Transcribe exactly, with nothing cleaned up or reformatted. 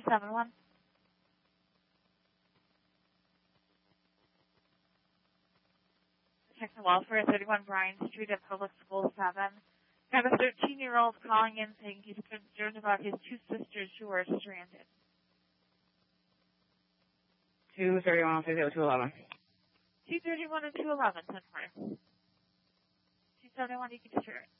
seven one. Check the welfare, thirty-one Bryan Street at Public School seven. I have a thirteen-year-old calling in saying he's concerned about his two sisters who are stranded. two thirty-one, two eleven. two thirty-one and two eleven, ten four. two seventy-one, you can just hear it.